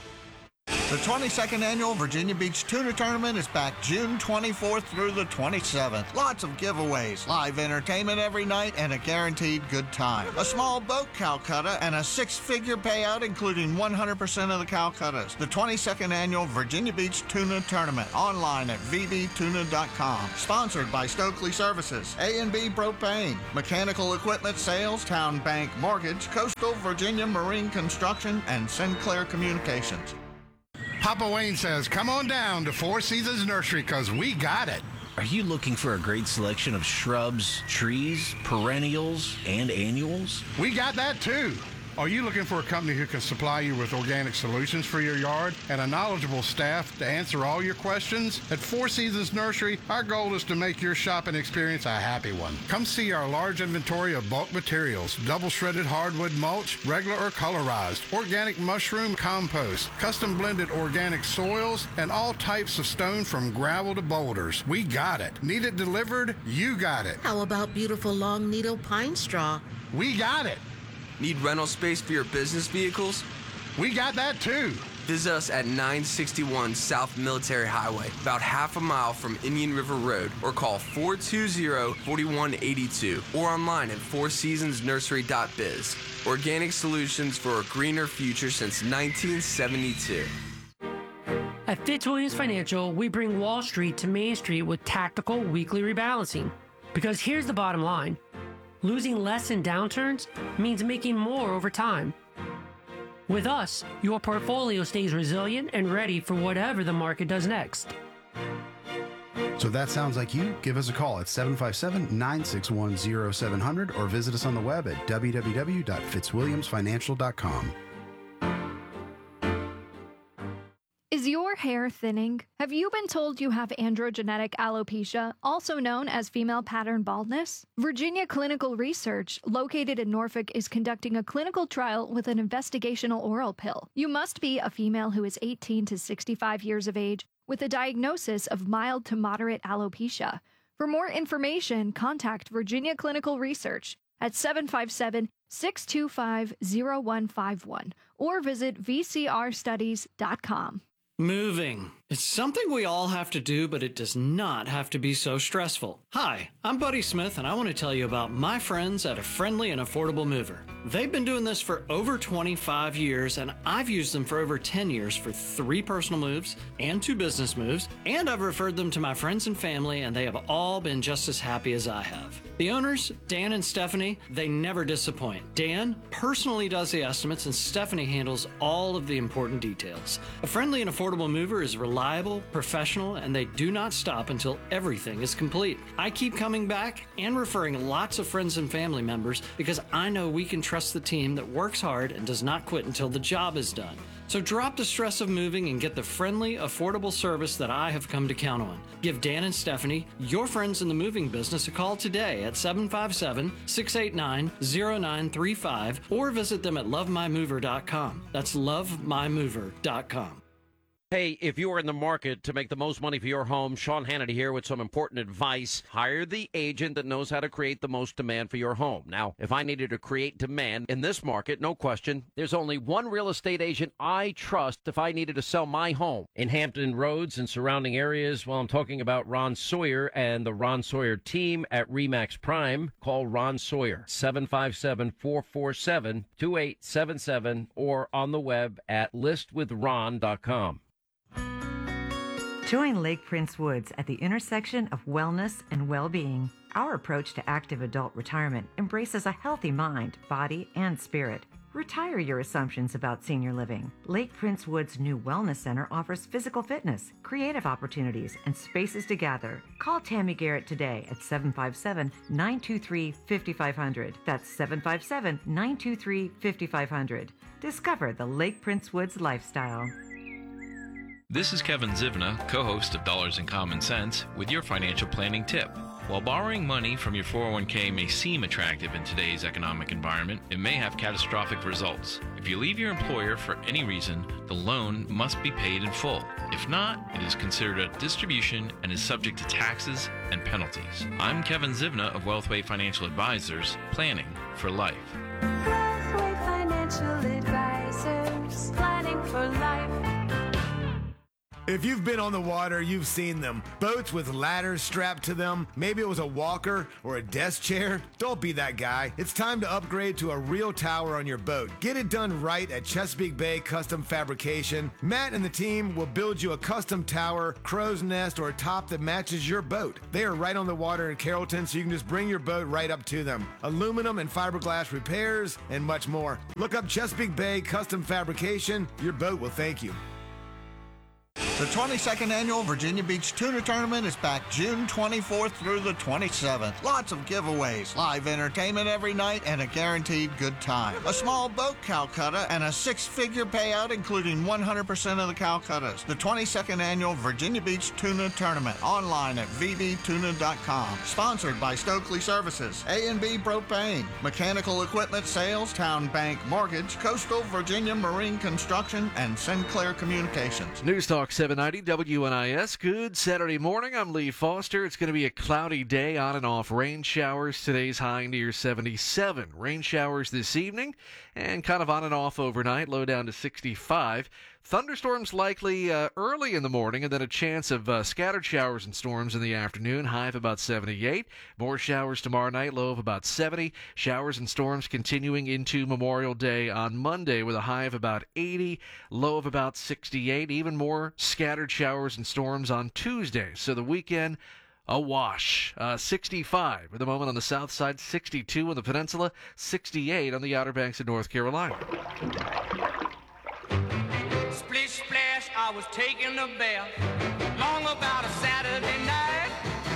The twenty-second Annual Virginia Beach Tuna Tournament is back June twenty-fourth through the twenty-seventh. Lots of giveaways, live entertainment every night, and a guaranteed good time. A small boat Calcutta and a six-figure payout, including one hundred percent of the Calcuttas. The twenty-second Annual Virginia Beach Tuna Tournament, online at v b tuna dot com. Sponsored by Stokely Services, A and B Propane, Mechanical Equipment Sales, Town Bank Mortgage, Coastal Virginia Marine Construction, and Sinclair Communications. Papa Wayne says, come on down to Four Seasons Nursery because we got it. Are you looking for a great selection of shrubs, trees, perennials, and annuals? We got that too. Are you looking for a company who can supply you with organic solutions for your yard and a knowledgeable staff to answer all your questions? At Four Seasons Nursery, our goal is to make your shopping experience a happy one. Come see our large inventory of bulk materials, double shredded hardwood mulch, regular or colorized, organic mushroom compost, custom blended organic soils, and all types of stone from gravel to boulders. We got it. Need it delivered? You got it. How about beautiful long needle pine straw? We got it. Need rental space for your business vehicles? We got that too. Visit us at nine sixty-one South Military Highway, about half a mile from Indian River Road, or call four two zero, four one eight two or online at four seasons nursery dot biz. Organic solutions for a greener future since nineteen seventy-two. At Fitzwilliams Financial, we bring Wall Street to Main Street with tactical weekly rebalancing. Because here's the bottom line. Losing less in downturns means making more over time. With us, your portfolio stays resilient and ready for whatever the market does next. So if that sounds like you, give us a call at seven five seven, nine six one, zero seven zero zero or visit us on the web at w w w dot fitzwilliams financial dot com. Is your hair thinning? Have you been told you have androgenetic alopecia, also known as female pattern baldness? Virginia Clinical Research, located in Norfolk, is conducting a clinical trial with an investigational oral pill. You must be a female who is eighteen to sixty-five years of age with a diagnosis of mild to moderate alopecia. For more information, contact Virginia Clinical Research at seven five seven, six two five, zero one five one or visit v c r studies dot com. Moving. It's something we all have to do, but it does not have to be so stressful. Hi, I'm Buddy Smith, and I want to tell you about my friends at A Friendly and Affordable Mover. They've been doing this for over twenty-five years, and I've used them for over ten years for three personal moves and two business moves, and I've referred them to my friends and family, and they have all been just as happy as I have. The owners, Dan and Stephanie, they never disappoint. Dan personally does the estimates, and Stephanie handles all of the important details. A Friendly and Affordable Mover is reliable, professional, and they do not stop until everything is complete. I keep coming back and referring lots of friends and family members because I know we can trust the team that works hard and does not quit until the job is done. So drop the stress of moving and get the friendly, affordable service that I have come to count on. Give Dan and Stephanie, your friends in the moving business, a call today at seven five seven, six eight nine, zero nine three five or visit them at love my mover dot com. That's love my mover dot com. Hey, if you are in the market to make the most money for your home, Sean Hannity here with some important advice. Hire the agent that knows how to create the most demand for your home. Now, if I needed to create demand in this market, no question, there's only one real estate agent I trust if I needed to sell my home. In Hampton Roads and surrounding areas, well, I'm talking about Ron Sawyer and the Ron Sawyer team at RE/MAX Prime. Call Ron Sawyer, seven five seven, four four seven, two eight seven seven or on the web at list with ron dot com. Join Lake Prince Woods at the intersection of wellness and well-being. Our approach to active adult retirement embraces a healthy mind, body, and spirit. Retire your assumptions about senior living. Lake Prince Woods' new Wellness Center offers physical fitness, creative opportunities, and spaces to gather. Call Tammy Garrett today at seven five seven, nine two three, five five zero zero. That's seven five seven, nine two three, five five zero zero. Discover the Lake Prince Woods lifestyle. This is Kevin Zivna, co-host of Dollars and Common Sense, with your financial planning tip. While borrowing money from your four oh one k may seem attractive in today's economic environment, it may have catastrophic results. If you leave your employer for any reason, the loan must be paid in full. If not, it is considered a distribution and is subject to taxes and penalties. I'm Kevin Zivna of Wealthway Financial Advisors, planning for life. Wealthway Financial Advisors, planning for life. If you've been on the water, you've seen them. Boats with ladders strapped to them. Maybe it was a walker or a desk chair. Don't be that guy. It's time to upgrade to a real tower on your boat. Get it done right at Chesapeake Bay Custom Fabrication. Matt and the team will build you a custom tower, crow's nest, or a top that matches your boat. They are right on the water in Carrollton, so you can just bring your boat right up to them. Aluminum and fiberglass repairs, and much more. Look up Chesapeake Bay Custom Fabrication. Your boat will thank you. The twenty-second Annual Virginia Beach Tuna Tournament is back June twenty-fourth through the twenty-seventh. Lots of giveaways, live entertainment every night, and a guaranteed good time. A small boat Calcutta and a six-figure payout, including one hundred percent of the Calcuttas. The twenty-second Annual Virginia Beach Tuna Tournament, online at v b tuna dot com. Sponsored by Stokely Services, A and B Propane, Mechanical Equipment Sales, Town Bank Mortgage, Coastal Virginia Marine Construction, and Sinclair Communications. News Talk seven ninety W N I S. Good Saturday morning. I'm Lee Foster. It's going to be a cloudy day, on and off rain showers. Today's high near seventy-seven. Rain showers this evening and kind of on and off overnight, low down to sixty-five. Thunderstorms likely uh, early in the morning, and then a chance of uh, scattered showers and storms in the afternoon, high of about seventy-eight. More showers tomorrow night, low of about seventy. Showers and storms continuing into Memorial Day on Monday with a high of about eighty, low of about sixty-eight. Even more scattered showers and storms on Tuesday. So the weekend, a wash. Uh, sixty-five at the moment on the south side, sixty-two on the peninsula, sixty-eight on the Outer Banks of North Carolina. Splish splash, I was taking a bath, long about a Saturday night.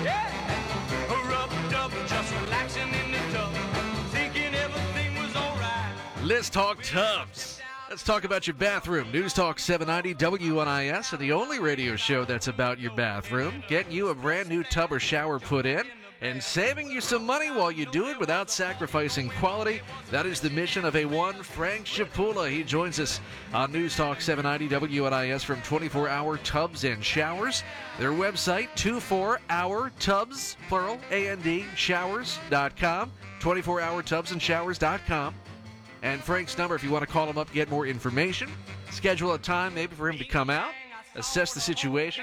Yeah, rubbed up, just relaxing in the tub, thinking everything was alright. Let's talk tubs. Let's talk about your bathroom. News Talk seven ninety W N I S, and the only radio show that's about your bathroom. Getting you a brand new tub or shower put in and saving you some money while you do it without sacrificing quality. That is the mission of A one, Frank Shapula. He joins us on News Talk seven ninety W N I S from twenty-four hour Tubs and Showers. Their website, twenty-four hour tubs, plural, A N D, showers dot com, twenty-four hour tubs and showers dot com. And Frank's number, if you want to call him up, get more information, schedule a time maybe for him to come out, assess the situation.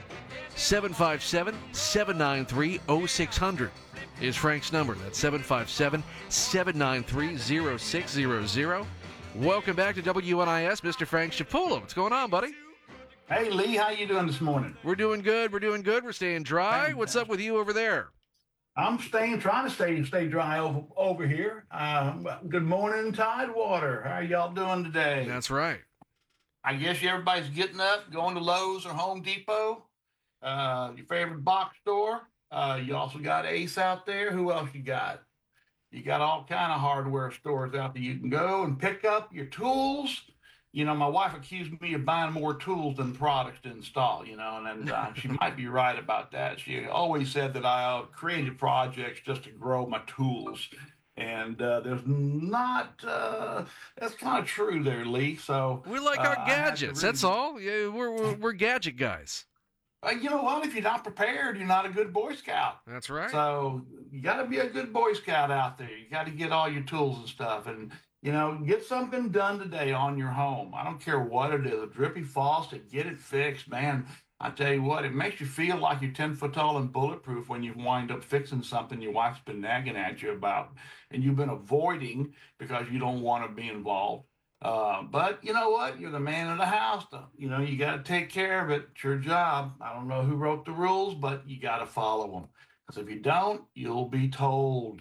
seven five seven, seven nine three, oh six hundred is Frank's number. That's seven five seven, seven nine three, oh six hundred. Welcome back to W N I S, Mister Frank Shapula. What's going on, buddy? Hey, Lee, how you doing this morning? We're doing good. We're doing good. We're staying dry. What's up with you over there? I'm staying, trying to stay stay dry over over here. Um, good morning, Tidewater. How are y'all doing today? That's right. I guess everybody's getting up, going to Lowe's or Home Depot, uh, your favorite box store. Uh, you also got Ace out there. Who else you got? You got all kind of hardware stores out there. You can go and pick up your tools. You know, my wife accused me of buying more tools than products to install, you know, and, and uh, she might be right about that. She always said that I uh, created projects just to grow my tools. And uh, there's not, uh, that's kind of true there, Lee. So we like our uh, gadgets. That's all. Yeah, we're, we're, we're gadget guys. Uh, you know what? If you're not prepared, you're not a good Boy Scout. That's right. So you got to be a good Boy Scout out there. You got to get all your tools and stuff. And, you know, get something done today on your home. I don't care what it is. A drippy faucet, get it fixed, man. I tell you what, it makes you feel like you're ten foot tall and bulletproof when you wind up fixing something your wife's been nagging at you about and you've been avoiding because you don't want to be involved. Uh, but you know what? You're the man of the house. You know, you got to take care of it. It's your job. I don't know who wrote the rules, but you got to follow them. Because if you don't, you'll be told.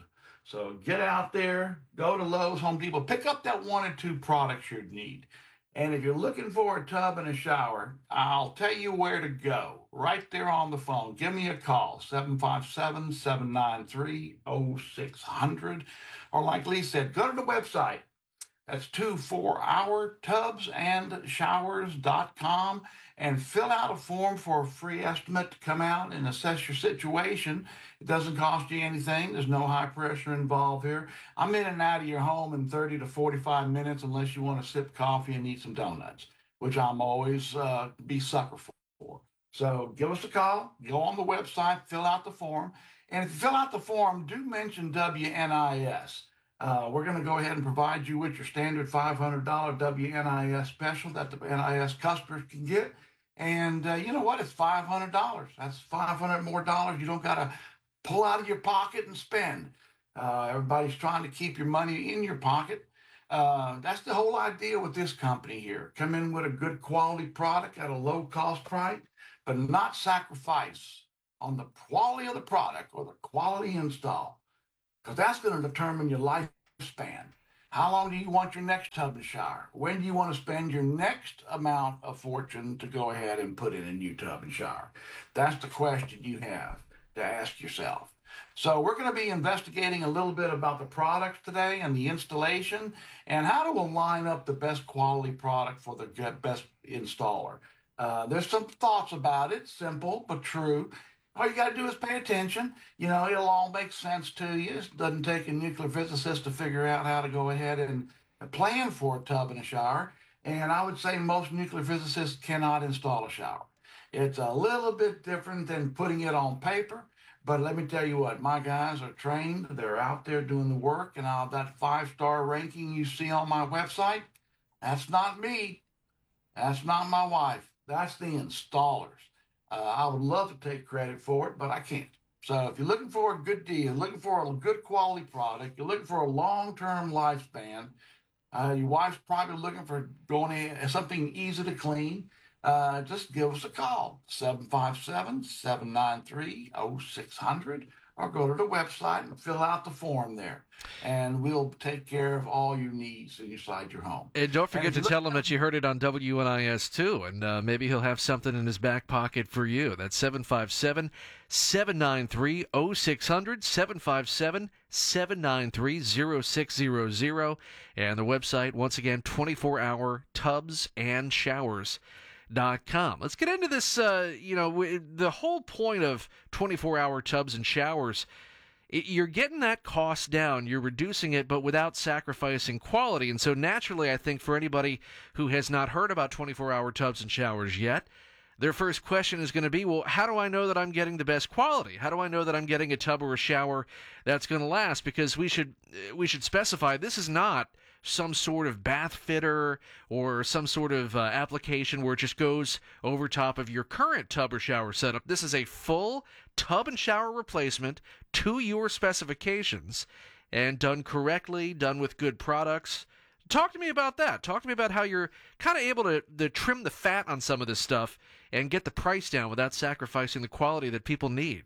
So get out there, go to Lowe's, Home Depot, pick up that one or two products you need. And if you're looking for a tub and a shower, I'll tell you where to go. Right there on the phone. Give me a call, seven five seven, seven nine three, oh six hundred. Or like Lee said, go to the website. That's twenty-four hour tubs and showers dot com and fill out a form for a free estimate to come out and assess your situation. It doesn't cost you anything. There's no high pressure involved here. I'm in and out of your home in thirty to forty-five minutes unless you want to sip coffee and eat some donuts, which I'm always uh, be sucker for. So give us a call, go on the website, fill out the form. And if you fill out the form, do mention W N I S. Uh, we're going to go ahead and provide you with your standard five hundred dollars W N I S special that the N I S customers can get. And uh, you know what? It's five hundred dollars. That's five hundred more dollars you don't got to pull out of your pocket and spend. Uh, everybody's trying to keep your money in your pocket. Uh, that's the whole idea with this company here. Come in with a good quality product at a low cost price, but not sacrifice on the quality of the product or the quality install, because that's going to determine your lifespan. How long do you want your next tub and shower? When do you want to spend your next amount of fortune to go ahead and put in a new tub and shower? That's the question you have to ask yourself. So we're going to be investigating a little bit about the products today and the installation and how to line up the best quality product for the best installer. Uh, there's some thoughts about it, simple but true. All you got to do is pay attention. You know, it'll all make sense to you. It doesn't take a nuclear physicist to figure out how to go ahead and plan for a tub and a shower. And I would say most nuclear physicists cannot install a shower. It's a little bit different than putting it on paper. But let me tell you what, my guys are trained. They're out there doing the work. And uh, that five-star ranking you see on my website, that's not me. That's not my wife. That's the installers. Uh, I would love to take credit for it, but I can't. So if you're looking for a good deal, looking for a good quality product, you're looking for a long-term lifespan, uh, your wife's probably looking for going in, something easy to clean, uh, just give us a call, seven five seven, seven nine three, oh six hundred, or go to the website and fill out the form there. And we'll take care of all your needs inside your home. And don't forget and to look- tell him that you heard it on W N I S too, and uh, maybe he'll have something in his back pocket for you. That's seven five seven, seven nine three, oh six hundred, seven five seven, seven nine three, oh six hundred, and the website, once again, twenty-four hour tubs and showers dot com. Let's get into this, uh, you know, w- the whole point of twenty-four hour tubs and showers, it, you're getting that cost down, you're reducing it, but without sacrificing quality. And so naturally, I think for anybody who has not heard about twenty-four hour tubs and showers yet, their first question is going to be, well, how do I know that I'm getting the best quality? How do I know that I'm getting a tub or a shower that's going to last? Because we should we should specify this is not some sort of bath fitter or some sort of uh, application where it just goes over top of your current tub or shower setup. This is a full tub and shower replacement to your specifications and done correctly, done with good products. Talk to me about that. Talk to me about how you're kind of able to, to trim the fat on some of this stuff and get the price down without sacrificing the quality that people need.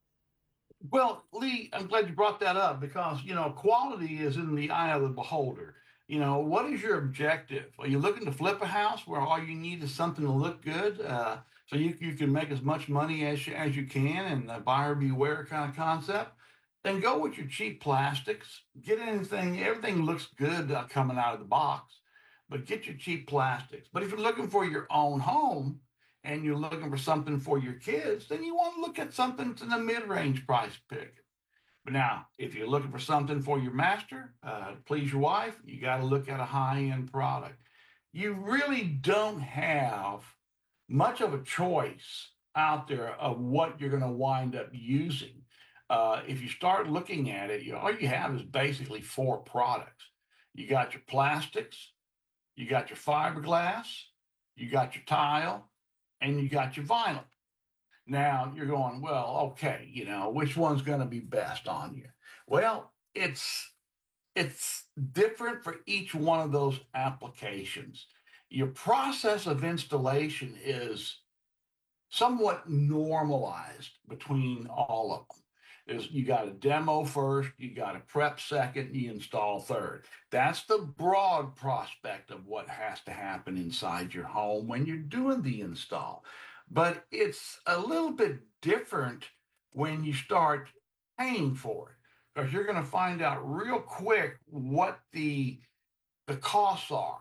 Well, Lee, I'm glad you brought that up because, you know, quality is in the eye of the beholder. You know, what is your objective? Are you looking to flip a house where all you need is something to look good uh, so you, you can make as much money as you, as you can and the buyer beware kind of concept? Then go with your cheap plastics. Get anything, everything looks good uh, coming out of the box, but get your cheap plastics. But if you're looking for your own home and you're looking for something for your kids, then you want to look at something in the mid-range price pick. But now, if you're looking for something for your master, uh, to please your wife, you got to look at a high-end product. You really don't have much of a choice out there of what you're going to wind up using. Uh, if you start looking at it, you, all you have is basically four products. You got your plastics, you got your fiberglass, you got your tile, and you got your vinyl. Now you're going, well, okay, you know, which one's going to be best on you? Well, it's it's different for each one of those applications. Your process of installation is somewhat normalized between all of them. is you got to demo first, you got to prep second, you install third. That's the broad prospect of what has to happen inside your home when you're doing the install. But it's a little bit different when you start paying for it, because you're going to find out real quick what the the costs are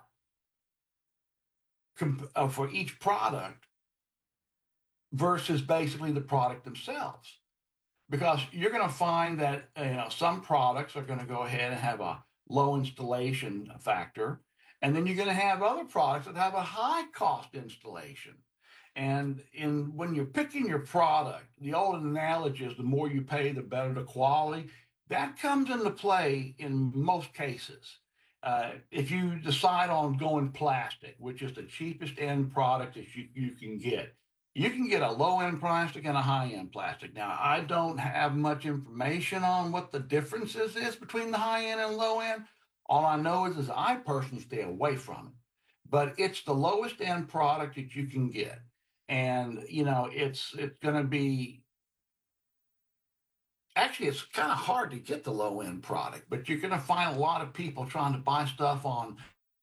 comp- uh, for each product versus basically the product themselves. Because you're going to find that you know, some products are going to go ahead and have a low installation factor, and then you're going to have other products that have a high cost installation. And in when you're picking your product, the old analogy is the more you pay, the better the quality. That comes into play in most cases. Uh, if you decide on going plastic, which is the cheapest end product that you, you can get, you can get a low-end plastic and a high-end plastic. Now, I don't have much information on what the differences is between the high-end and low-end. All I know is, is I personally stay away from it. But it's the lowest end product that you can get. And, you know, it's it's going to be, actually, it's kind of hard to get the low-end product, but you're going to find a lot of people trying to buy stuff on